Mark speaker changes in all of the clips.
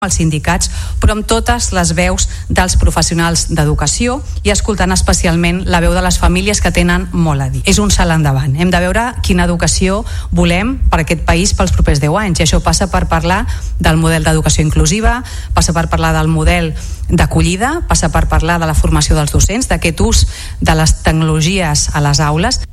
Speaker 1: els sindicats, però amb totes les veus dels professionals d'educació i escoltant especialment la veu de les famílies que tenen molt a dir. És un salt endavant. Hem de veure quina educació volem per a aquest país pels propers 10 anys i això passa per parlar del model d'educació inclusiva, passa per parlar del model d'acollida, passa per parlar de la formació dels docents, d'aquest ús de les tecnologies a les aules.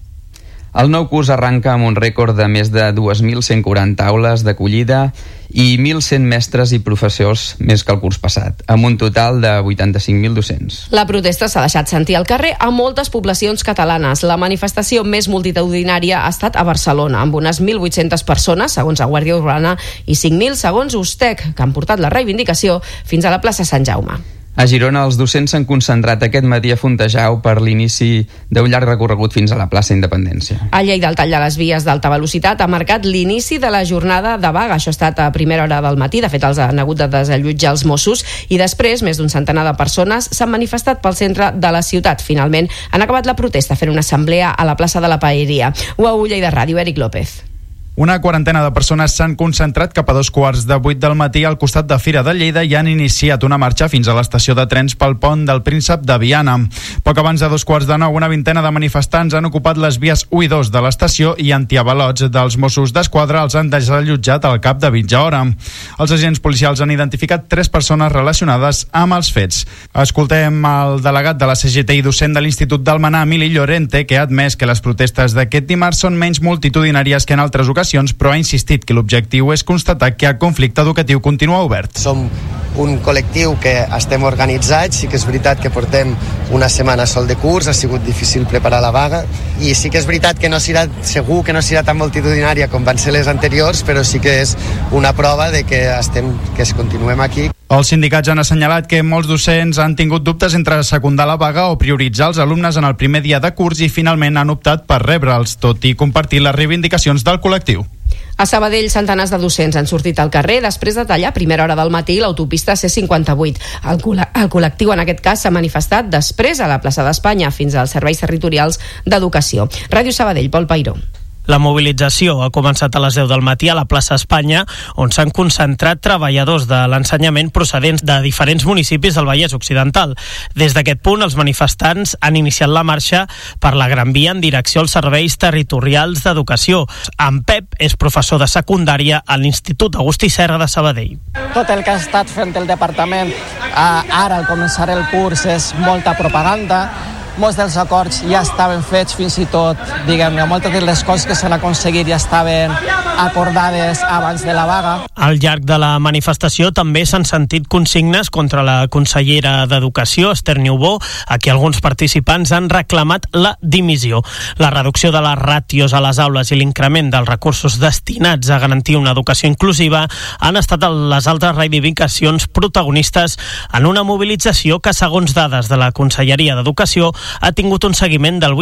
Speaker 2: El nou curs arranca amb un rècord de més de 2.140 aules d'acollida i 1.100 mestres i professors més que el curs passat, amb un total de 85.000 docents.
Speaker 3: La protesta s'ha deixat sentir al carrer a moltes poblacions catalanes. La manifestació més multitudinària ha estat a Barcelona, amb unes 1.800 persones, segons la Guàrdia Urbana, i 5.000, segons Ustec, que han portat la reivindicació fins a la plaça Sant Jaume.
Speaker 2: A Girona, els docents s'han concentrat aquest matí a Fontejau per l'inici d'un llarg recorregut fins a la plaça Independència.
Speaker 3: A Lleida, el tall de les vies d'alta velocitat ha marcat l'inici de la jornada de vaga. Això ha estat a primera hora del matí. De fet, els han hagut de desallotjar els Mossos i després, més d'un centenar de persones s'han manifestat pel centre de la ciutat. Finalment, han acabat la protesta fent una assemblea a la plaça de la Paeria. UAU Lleida Ràdio, Eric López.
Speaker 4: Una quarantena de persones s'han concentrat cap a 2:15 del matí al costat de Fira de Lleida i han iniciat una marxa fins a l'estació de trens pel pont del Príncep de Viana. Poc abans de 8:45, una vintena de manifestants han ocupat les vies 1 i 2 de l'estació i antiavalots dels Mossos d'Esquadra els han desallotjat al cap de mitja hora. Els agents policials han identificat 3 persones relacionades amb els fets. Escoltem el delegat de la CGT i docent de l'Institut d'Almenar, Emili Llorente, que ha admès que les protestes d'aquest dimarts són menys multitudinàries que en altres ocasions, però ha insistit que l'objectiu és constatar que el conflicte educatiu continua obert.
Speaker 5: Som un col·lectiu que estem organitzats, sí que és veritat que portem una setmana sol de curs, ha sigut difícil preparar la vaga i sí que és veritat que segur que no serà tan multitudinària com van ser les anteriors, però sí que és una prova de que continuem aquí.
Speaker 4: Els sindicats han assenyalat que molts docents han tingut dubtes entre secundar la vaga o prioritzar els alumnes en el primer dia de curs i finalment han optat per rebre'ls, tot i compartir les reivindicacions del col·lectiu.
Speaker 3: A Sabadell, centenars de docents han sortit al carrer després de tallar a primera hora del matí l'autopista C58. El col·lectiu, en aquest cas, s'ha manifestat després a la plaça d'Espanya fins als serveis territorials d'educació. Ràdio Sabadell, Pol Pairó.
Speaker 6: La mobilització ha començat a les 10 del matí a la plaça Espanya, on s'han concentrat treballadors de l'ensenyament procedents de diferents municipis del Vallès Occidental. Des d'aquest punt, els manifestants han iniciat la marxa per la Gran Via en direcció als serveis territorials d'educació. En Pep és professor de secundària a l'Institut Agustí Serra de Sabadell.
Speaker 7: Tot el que ha estat fent el departament ara al començar el curs és molta propaganda. Molts dels acords ja estaven fets, fins i tot, diguem-ne, moltes de les coses que s'han aconseguit ja estaven acordades abans de la vaga.
Speaker 6: Al llarg de la manifestació també s'han sentit consignes contra la consellera d'Educació, Esther Niubó, a qui alguns participants han reclamat la dimissió. La reducció de les ràtios a les aules i l'increment dels recursos destinats a garantir una educació inclusiva han estat les altres reivindicacions protagonistes en una mobilització que, segons dades de la Conselleria d'Educació, ha tingut un seguiment del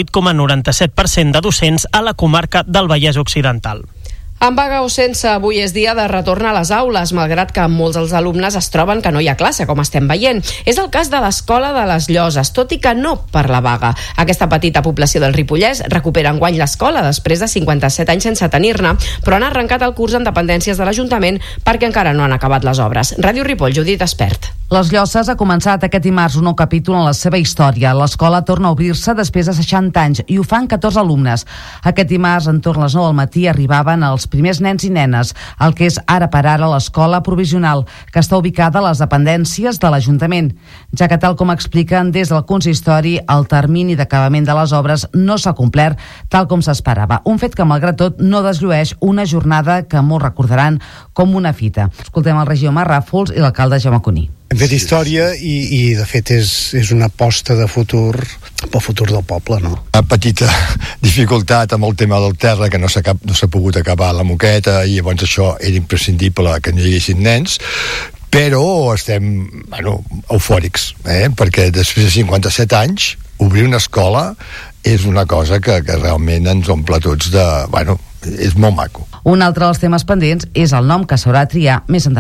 Speaker 6: 8,97% de docents a la comarca del Vallès Occidental.
Speaker 3: Amb vaga o sense, avui és dia de retorn a les aules, malgrat que molts dels alumnes es troben que no hi ha classe, com estem veient. És el cas de l'Escola de les Lloses, tot i que no per la vaga. Aquesta petita població del Ripollès recupera enguany l'escola després de 57 anys sense tenir-ne, però han arrencat el curs en dependències de l'Ajuntament perquè encara no han acabat les obres. Ràdio Ripoll, Judit Espert.
Speaker 8: Les Lloses ha començat aquest dimarts un nou capítol en la seva història. L'escola torna a obrir-se després de 60 anys i ho fan 14 alumnes. Aquest dimarts, entorn les 9 del matí, arribaven els primers nens i nenes, el que és ara per ara l'escola provisional, que està ubicada a les dependències de l'Ajuntament, ja que, tal com expliquen des del consistori, el termini d'acabament de les obres no s'ha complert tal com s'esperava. Un fet que, malgrat tot, no desllueix una jornada que molts recordaran com una fita. Escoltem el regidor Marc Ràfols i l'alcalde Jaume Cuní.
Speaker 9: Hem fet història i de fet és una aposta de futur pel futur del poble, no?
Speaker 10: Una petita dificultat amb el tema del terra, que no s'ha pogut acabar la moqueta, i llavors això era imprescindible que no hi haguessin nens, però estem eufòrics, perquè després de 57 anys obrir una escola és una cosa que realment ens omple tots és molt maco.
Speaker 8: Un altre dels temes pendents és el nom que s'haurà de triar més endavant.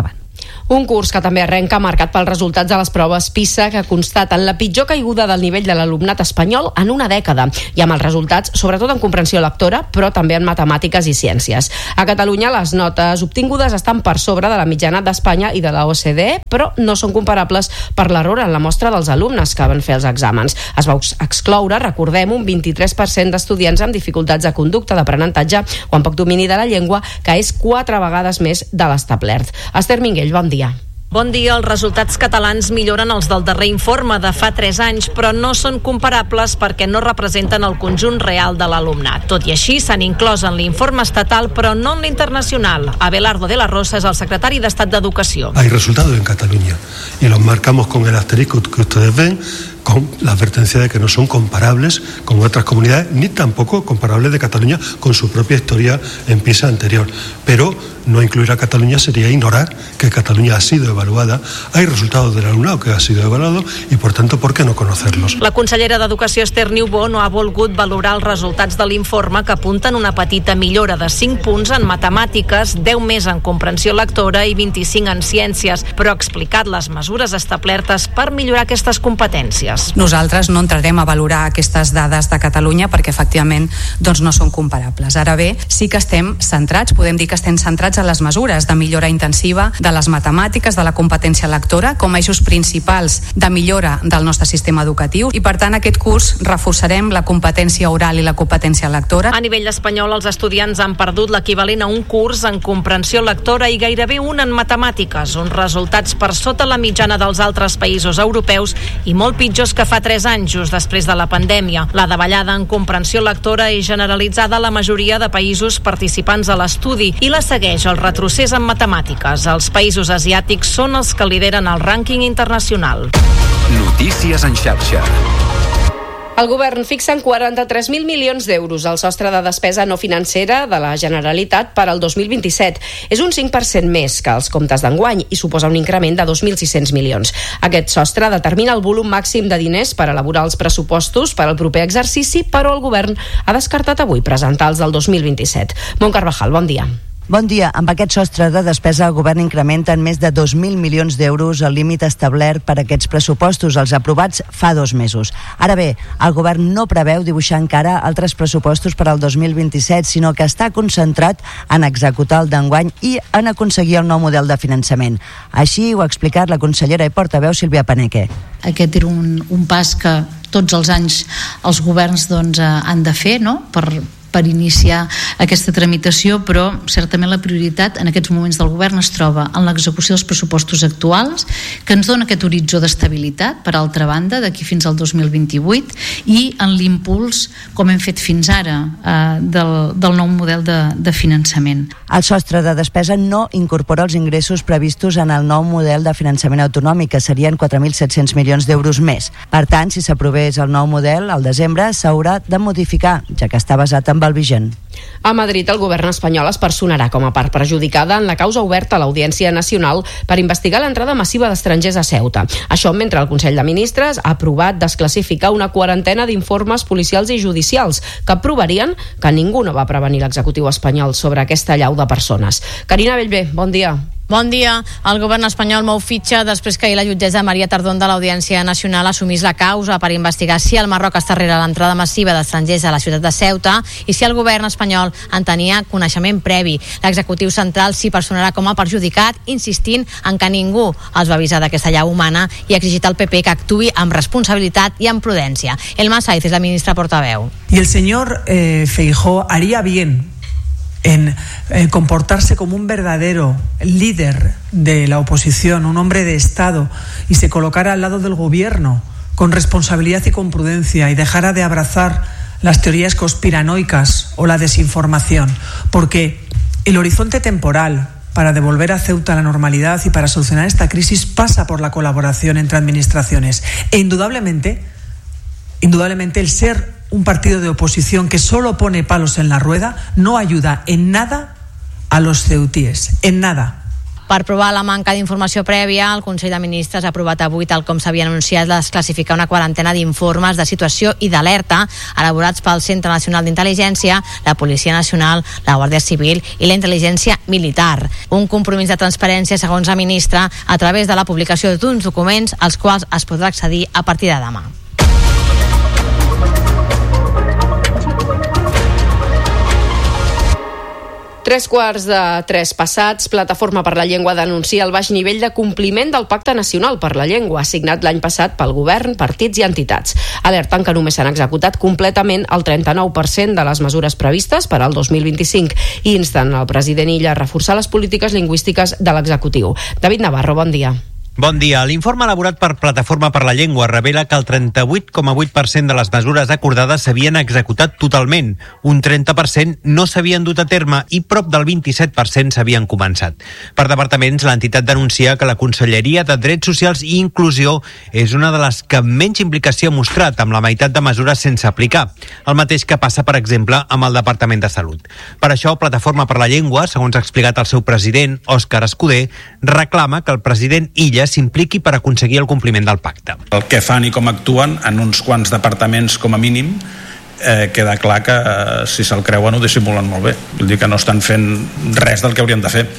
Speaker 3: Un curs que també arrenca marcat pels resultats de les proves PISA que constaten la pitjor caiguda del nivell de l'alumnat espanyol en una dècada i amb els resultats sobretot en comprensió lectora però també en matemàtiques i ciències. A Catalunya les notes obtingudes estan per sobre de la mitjana d'Espanya i de la OCDE però no són comparables per l'error en la mostra dels alumnes que van fer els exàmens. Es va excloure, recordem, un 23% d'estudiants amb dificultats de conducta, d'aprenentatge o amb poc domini de la llengua, que és 4 vegades més de l'establert. Esther Minguell, bon dia.
Speaker 11: Bon dia. Els resultats catalans milloren els del darrer informe de fa 3 anys, però no són comparables perquè no representen el conjunt real de l'alumnat. Tot i així, s'han inclòs en l'informe estatal, però no en l'internacional. Abelardo de la Rosa és el secretari d'Estat d'Educació.
Speaker 12: Hay resultados en Cataluña y los marcamos con el asterisco que ustedes ven, con la advertencia de que no son comparables con otras comunidades, ni tampoco comparables de Cataluña con su propia historia en PISA anterior. Pero no incluir a Cataluña sería ignorar que Cataluña ha sido evaluada. Hay resultados del alumnado que ha sido evaluado y, por tanto, ¿por qué no conocerlos?
Speaker 11: La consellera d'Educació, Esther Niubó, no ha volgut valorar els resultats de l'informe que apunten una petita millora de 5 punts en matemàtiques, 10 més en comprensió lectora i 25 en ciències, però ha explicat les mesures establertes per millorar aquestes competències.
Speaker 1: Nosaltres no entrarem a valorar aquestes dades de Catalunya perquè efectivament doncs, no són comparables. Ara bé, sí que estem centrats, podem dir que estem centrats en les mesures de millora intensiva de les matemàtiques, de la competència lectora, com a eixos principals de millora del nostre sistema educatiu i per tant aquest curs reforçarem la competència oral i la competència lectora.
Speaker 11: A nivell espanyol els estudiants han perdut l'equivalent a un curs en comprensió lectora i gairebé un en matemàtiques, uns resultats per sota la mitjana dels altres països europeus i molt pitjors que fa 3 anys, just després de la pandèmia. La davallada en comprensió lectora és generalitzada a la majoria de països participants a l'estudi i la segueix el retrocés en matemàtiques. Els països asiàtics són els que lideren el rànquing internacional.
Speaker 13: Notícies en xarxa.
Speaker 3: El govern fixa en 43.000 milions d'euros el sostre de despesa no financera de la Generalitat per al 2027. És un 5% més que els comptes d'enguany i suposa un increment de 2.600 milions. Aquest sostre determina el volum màxim de diners per elaborar els pressupostos per al proper exercici, però el govern ha descartat avui presentar els del 2027. Mont Carvajal, bon dia.
Speaker 14: Bon dia. Amb aquest sostre de despesa, el govern incrementa en més de 2.000 milions d'euros el límit establert per a aquests pressupostos, els aprovats fa 2 mesos. Ara bé, el govern no preveu dibuixar encara altres pressupostos per al 2027, sinó que està concentrat en executar el d'enguany i en aconseguir el nou model de finançament. Així ho ha explicat la consellera i portaveu Sílvia Paneque.
Speaker 15: Aquest era un pas que tots els anys els governs han de fer, no?, per iniciar aquesta tramitació, però certament la prioritat en aquests moments del govern es troba en l'execució dels pressupostos actuals, que ens dona aquest horitzó d'estabilitat, per altra banda, d'aquí fins al 2028, i en l'impuls, com hem fet fins ara, del nou model de finançament.
Speaker 14: El sostre de despesa no incorpora els ingressos previstos en el nou model de finançament autonòmic, que serien 4.700 milions d'euros més. Per tant, si s'aprovés el nou model, al desembre s'haurà de modificar, ja que està basat en el vigent.
Speaker 3: A Madrid, el govern espanyol es personarà com a part perjudicada en la causa oberta a l'Audiència Nacional per investigar l'entrada massiva d'estrangers a Ceuta. Això mentre el Consell de Ministres ha aprovat desclassificar una quarantena d'informes policials i judicials que provarien que ningú no va prevenir l'executiu espanyol sobre aquesta allau de persones. Carina Bellver, bon dia.
Speaker 16: Bon dia. El govern espanyol mou fitxa després que ahir la jutgessa Maria Tardón de l'Audiència Nacional assumís la causa per investigar si el Marroc està darrere l'entrada massiva d'estrangers a la ciutat de Ceuta i si el govern espanyol en tenia coneixement previ. L'executiu central s'hi personarà com a perjudicat, insistint en que ningú els va avisar d'aquesta allau humana i ha exigit al PP que actuï amb responsabilitat i amb prudència. Elma Saiz és la ministra portaveu.
Speaker 17: Y el señor Feijóo haría bien en comportarse como un verdadero líder de la oposición, un hombre de Estado, y se colocara al lado del gobierno con responsabilidad y con prudencia y dejara de abrazar las teorías conspiranoicas o la desinformación, porque el horizonte temporal para devolver a Ceuta la normalidad y para solucionar esta crisis pasa por la colaboración entre administraciones. E indudablemente el ser un partido de oposición que solo pone palos en la rueda no ayuda en nada a los ceutíes, en nada.
Speaker 16: Per provar la manca d'informació prèvia, el Consell de Ministres ha aprovat avui, tal com s'havia anunciat, desclassificar una quarantena d'informes de situació i d'alerta elaborats pel Centre Nacional d'Intel·ligència, la Policia Nacional, la Guàrdia Civil i la Intel·ligència Militar. Un compromís de transparència, segons la ministra, a través de la publicació d'uns documents als quals es podrà accedir a partir de demà.
Speaker 3: Tres quarts de 3 passats, Plataforma per la Llengua denuncia el baix nivell de compliment del Pacte Nacional per la Llengua, signat l'any passat pel govern, partits i entitats. Alerten que només s'han executat completament el 39% de les mesures previstes per al 2025 i insten al president Illa a reforçar les polítiques lingüístiques de l'executiu. David Navarro, bon dia.
Speaker 18: Bon dia. L'informe elaborat per Plataforma per la Llengua revela que el 38,8% de les mesures acordades s'havien executat totalment, un 30% no s'havien dut a terme i prop del 27% s'havien començat. Per departaments, l'entitat denuncia que la Conselleria de Drets Socials i Inclusió és una de les que menys implicació ha mostrat, amb la meitat de mesures sense aplicar, el mateix que passa, per exemple, amb el Departament de Salut. Per això, Plataforma per la Llengua, segons ha explicat el seu president, Òscar Escudé, reclama que el president Illa s'impliqui per aconseguir el compliment del pacte.
Speaker 19: El que fan i com actuen en uns quants departaments com a mínim queda clar que si se'l creuen ho dissimulen molt bé. Vull dir que no estan fent res del que haurien de fer.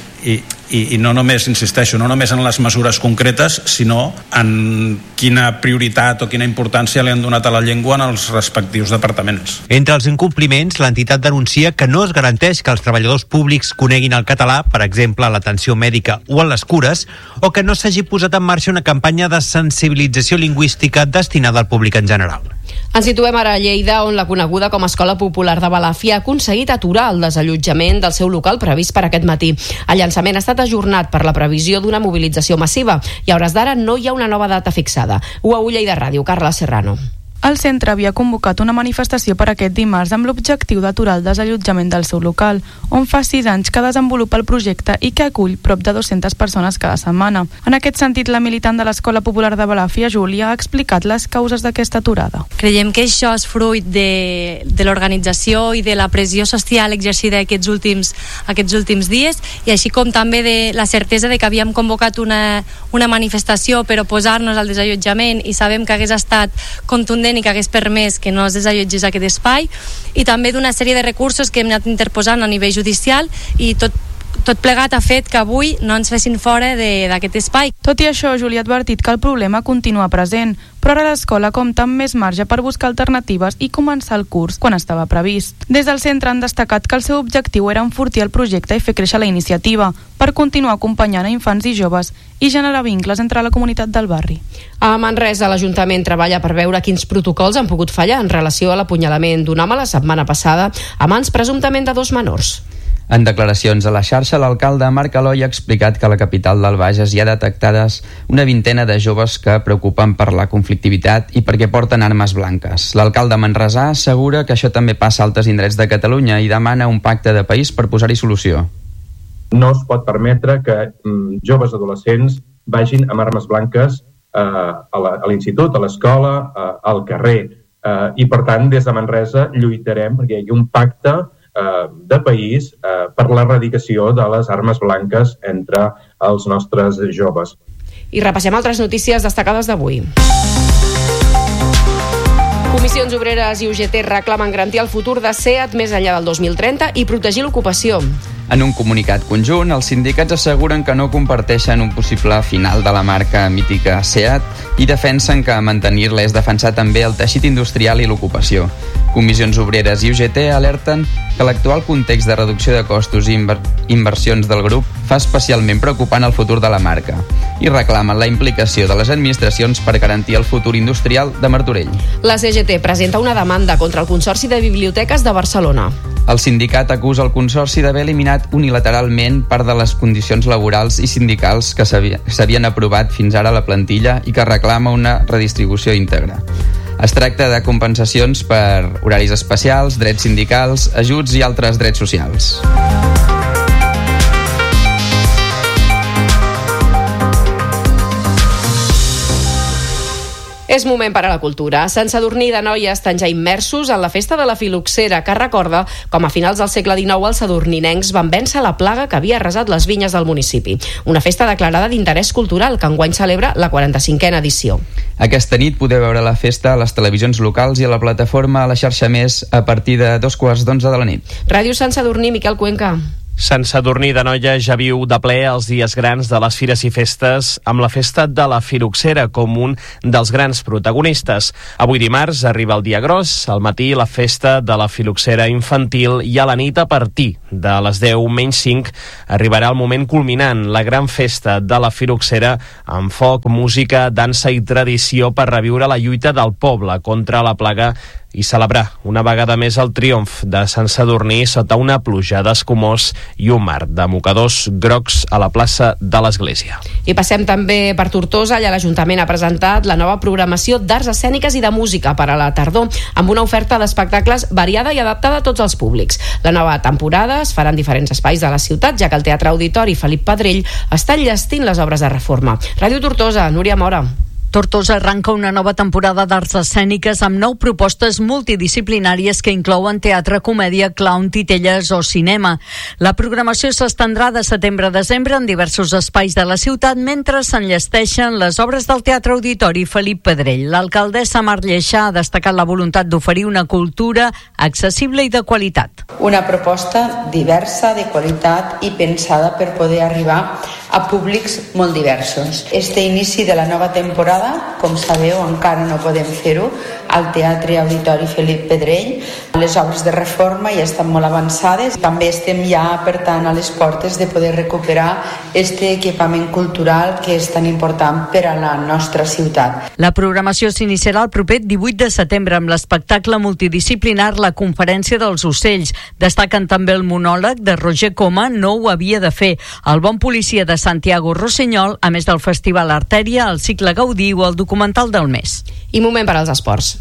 Speaker 19: I no només, insisteixo, no només en les mesures concretes, sinó en quina prioritat o quina importància li han donat a la llengua en els respectius departaments.
Speaker 18: Entre els incompliments, l'entitat denuncia que no es garanteix que els treballadors públics coneguin el català, per exemple, a l'atenció mèdica o en les cures, o que no s'hagi posat en marxa una campanya de sensibilització lingüística destinada al públic en general.
Speaker 3: Ens situem ara a Lleida, on la coneguda com a Escola Popular de Balàfia ha aconseguit aturar el desallotjament del seu local previst per aquest matí. El llançament ha estat ajornat per la previsió d'una mobilització massiva i a hores d'ara no hi ha una nova data fixada. UAU Lleida Ràdio, Carla Serrano.
Speaker 20: El centre havia convocat una manifestació per aquest dimarts amb l'objectiu d'aturar el desallotjament del seu local, on fa 6 anys que desenvolupa el projecte i que acull prop de 200 persones cada setmana. En aquest sentit, la militant de l'Escola Popular de Balàfia, Júlia, ha explicat les causes d'aquesta aturada.
Speaker 21: Creiem que això és fruit de l'organització i de la pressió social exercida aquests últims dies, i així com també de la certesa de que havíem convocat una manifestació per oposar-nos al desallotjament i sabem que hagués estat contundent i que hagués permès que no es desallotgés aquest espai, i també d'una sèrie de recursos que hem anat interposant a nivell judicial, i tot plegat ha fet que avui no ens fessin fora d'aquest espai.
Speaker 20: Tot i això, Júlia ha advertit que el problema continua present, però ara l'escola compta amb més marge per buscar alternatives i començar el curs quan estava previst. Des del centre han destacat que el seu objectiu era enfortir el projecte i fer créixer la iniciativa per continuar acompanyant a infants i joves i generar vincles entre la comunitat del barri.
Speaker 3: A Manresa, l'Ajuntament treballa per veure quins protocols han pogut fallar en relació a l'apunyalament d'un home la setmana passada a mans presumptament de 2 menors.
Speaker 2: En declaracions a la xarxa, l'alcalde Marc Aloi ha explicat que a la capital del Bages hi ha detectades una vintena de joves que preocupen per la conflictivitat i perquè porten armes blanques. L'alcalde manresà assegura que això també passa a altres indrets de Catalunya i demana un pacte de país per posar-hi solució.
Speaker 22: No es pot permetre que joves adolescents vagin amb armes blanques a l'institut, a l'escola, al carrer. I, per tant, des de Manresa lluitarem perquè hi hagi un pacte de país per l'erradicació de les armes blanques entre els nostres joves.
Speaker 3: I repassem altres notícies destacades d'avui. Comissions Obreres i UGT reclamen garantir el futur de SEAT més enllà del 2030 i protegir l'ocupació.
Speaker 2: En un comunicat conjunt, els sindicats asseguren que no comparteixen un possible final de la marca mítica SEAT i defensen que mantenir-la és defensar també el teixit industrial i l'ocupació. Comissions Obreres i UGT alerten que l'actual context de reducció de costos i inversions del grup fa especialment preocupant el futur de la marca i reclamen la implicació de les administracions per garantir el futur industrial de Martorell.
Speaker 3: La CGT presenta una demanda contra el Consorci de Biblioteques de Barcelona.
Speaker 2: El sindicat acusa el Consorci d'haver eliminat unilateralment part de les condicions laborals i sindicals que s'havien aprovat fins ara a la plantilla i que reclama una redistribució íntegra. Es tracta de compensacions per horaris especials, drets sindicals, ajuts i altres drets socials.
Speaker 3: És moment per a la cultura. A Sant Sadurní d'Anoia estan ja immersos en la festa de la filoxera, que recorda com a finals del segle XIX els sadurninencs van vèncer la plaga que havia arrasat les vinyes del municipi. Una festa declarada d'interès cultural que enguany celebra la 45a edició.
Speaker 2: Aquesta nit podeu veure la festa a les televisions locals i a la plataforma a la xarxa Més a partir de 11:15 de la nit.
Speaker 3: Ràdio Sant Sadurní, Miquel Cuenca.
Speaker 4: Sant Sadurní d'Anoia ja viu de ple els dies grans de les fires i festes amb la festa de la filoxera com un dels grans protagonistes. Avui dimarts arriba el dia gros, al matí la festa de la filoxera infantil i a la nit a partir de les 10:05 arribarà el moment culminant, la gran festa de la filoxera amb foc, música, dansa i tradició per reviure la lluita del poble contra la plaga i celebrar una vegada més el triomf de Sant Sadurní sota una pluja d'escumós i un mar de mocadors grocs a la plaça de l'Església.
Speaker 3: I passem també per Tortosa. Allà l'Ajuntament ha presentat la nova programació d'arts escèniques i de música per a la tardor, amb una oferta d'espectacles variada i adaptada a tots els públics. La nova temporada es farà en diferents espais de la ciutat, ja que el Teatre Auditori Felip Pedrell està enllestint les obres de reforma. Ràdio Tortosa, Núria Mora.
Speaker 5: Tortosa arranca una nova temporada d'arts escèniques amb 9 propostes multidisciplinàries que inclouen teatre, comèdia, clown, titelles o cinema. La programació s'estendrà de setembre a desembre en diversos espais de la ciutat mentre s'enllesteixen les obres del Teatre Auditori Felip Pedrell. L'alcaldessa Mar Lleixà ha destacat la voluntat d'oferir una cultura accessible i de qualitat.
Speaker 23: Una proposta diversa, de qualitat i pensada per poder arribar a públics molt diversos. Este inici de la nova temporada, com sabeu, encara no podem fer-ho, al Teatre Auditori Felip Pedrell. Les obres de reforma ja estan molt avançades. També estem ja, per tant, a les portes de poder recuperar este equipament cultural que és tan important per a la nostra ciutat.
Speaker 5: La programació s'iniciarà el proper 18 de setembre amb l'espectacle multidisciplinar La Conferència dels Ocells. Destaquen també el monòleg de Roger Coma, No ho havia de fer, El bon policia de Santiago Rossinyol, a més del Festival Artèria, el cicle Gaudí o el documental del mes.
Speaker 3: I moment per als esports.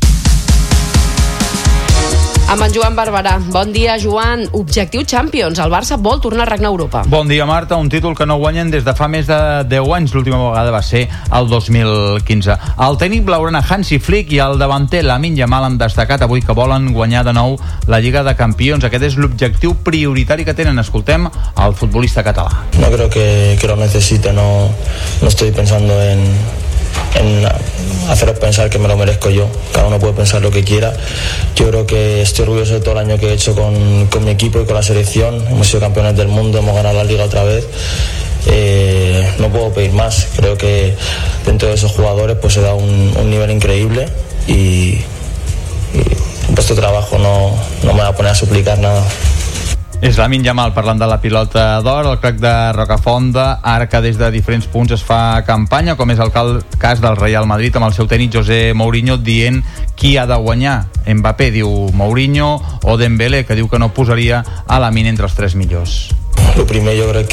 Speaker 3: Amb en Joan Barberà. Bon dia, Joan. Objectiu Champions. El Barça vol tornar a regnar a Europa.
Speaker 24: Bon dia, Marta. Un títol que no guanyen des de fa més de 10 anys. L'última vegada va ser el 2015. El tècnic blaugrana Hansi Flick i el davanter Lamine Yamal han destacat avui que volen guanyar de nou la Lliga de Campions. Aquest és l'objectiu prioritari que tenen. Escoltem el futbolista català.
Speaker 25: No creo que lo necesite. No estoy pensando en haceros pensar que me lo merezco yo. Cada uno puede pensar lo que quiera. Yo creo que estoy orgulloso de todo el año que he hecho con mi equipo y con la selección. Hemos sido campeones del mundo, hemos ganado la Liga otra vez. No puedo pedir más. Creo que dentro de esos jugadores pues se da un nivel increíble y vuestro trabajo no me va a poner a suplicar nada.
Speaker 24: És Lamine Yamal parlant de la pilota d'or, el crac de Rocafonda, ara que des de diferents punts es fa campanya, com és el cas del Real Madrid amb el seu tècnic José Mourinho dient qui ha de guanyar. Mbappé diu Mourinho o Dembélé, que diu que no posaria a Lamine entre els 3 millors.
Speaker 25: Lo primer yo creo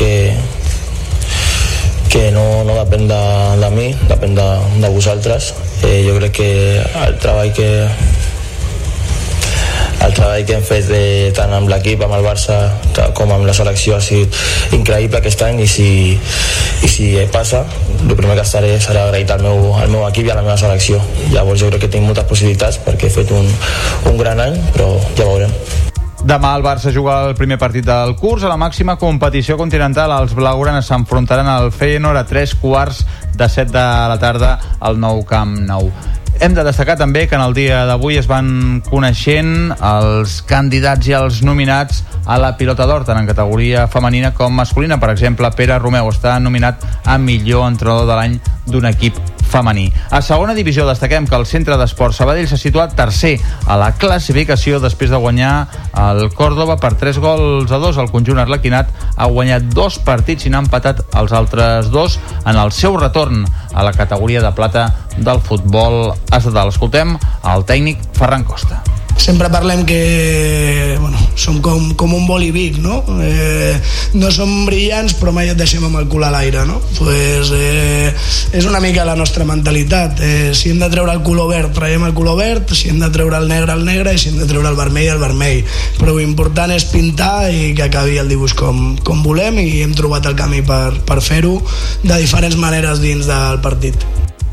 Speaker 25: que no depèn de mi, depèn de vosaltres. Jo crec que el treball que hem fet tant amb l'equip, amb el Barça com amb la selecció ha sigut increïble aquest any i si passa, el primer que estaré serà agraït al meu equip i a la meva selecció. Llavors jo crec que tinc moltes possibilitats perquè he fet un gran any, però ja veurem.
Speaker 24: Demà el Barça juga el primer partit del curs a la màxima competició continental. Els blaugranes s'enfrontaran al Feyenoord a 3:15 de la tarda al Nou Camp Nou. Hem de destacar també que en el dia d'avui es van coneixent els candidats i els nominats a la pilota d'or, tant en categoria femenina com masculina. Per exemple, Pere Romeu està nominat a millor entrenador de l'any d'un equip femení. A segona divisió destaquem que el Centre d'Esports Sabadell s'ha situat tercer a la classificació després de guanyar el Córdoba per 3-2. El conjunt arlequinat ha guanyat 2 partits i n'ha empatat els altres 2 en el seu retorn a la categoria de plata del futbol estatal. Escoltem el tècnic Ferran Costa.
Speaker 26: Sempre parlem que som com un bolivic, no? No som brillants però mai et deixem amb el cul a l'aire, no? És una mica la nostra mentalitat. Si hem de treure el color verd, traiem el color verd, si hem de treure el negre i si hem de treure el vermell. Però l'important és pintar i que acabi el dibuix com volem, i hem trobat el camí per fer-ho de diferents maneres dins del partit.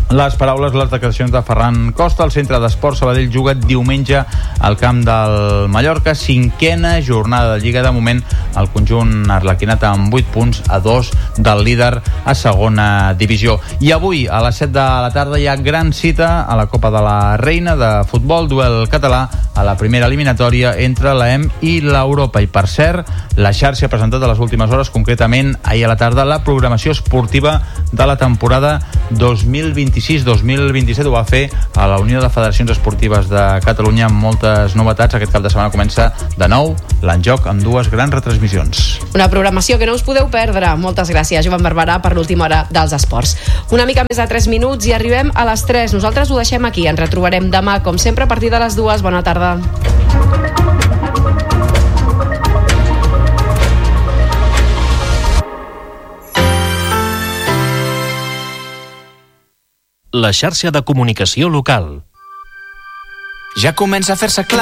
Speaker 24: les paraules, les declaracions de Ferran Costa. El centre d'Esports Sabadell juga diumenge al camp del Mallorca, 5a jornada de Lliga. De moment el conjunt arlequinat amb 8 punts a 2 del líder a segona divisió. I avui a les 7 de la tarda hi ha gran cita a la Copa de la Reina de futbol, duel català a la primera eliminatòria entre l'EM i l'Europa. I per cert, la xarxa ha presentat a les últimes hores, concretament ahir a la tarda, la programació esportiva de la temporada 2026-2027. Ho va fer a la Unió de Federacions Esportives de Catalunya amb moltes novetats. Aquest cap de setmana comença de nou l'enjoc amb 2 grans retransmissions.
Speaker 3: Una programació que no us podeu perdre. Moltes gràcies, Joan Barberà, per l'última hora dels esports. Una mica més de 3 minuts i arribem a les 3. Nosaltres ho deixem aquí. Ens retrobarem demà, com sempre, a partir de les 2. Bona tarda.
Speaker 6: La xarxa de comunicació local.
Speaker 7: Ja comença a fer-se clar